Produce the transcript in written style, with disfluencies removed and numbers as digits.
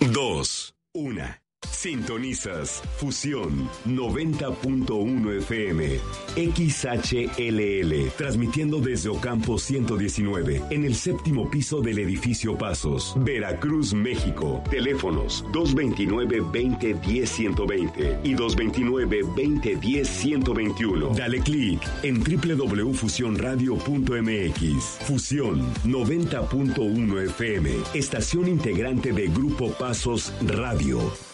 2, 1. Sintonizas Fusión 90.1 FM XHLL, transmitiendo desde Ocampo 119, en el séptimo piso del edificio Pasos, Veracruz, México. Teléfonos 229-2010-120 y 229-2010-121. Dale clic en www.fusionradio.mx. Fusión 90.1 FM, estación integrante de Grupo Pasos Radio.